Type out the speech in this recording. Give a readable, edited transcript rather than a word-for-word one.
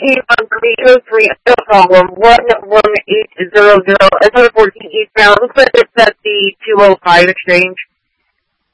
141303, no problem. 11800, S14 eastbound. Looks like it's at the 205 exchange.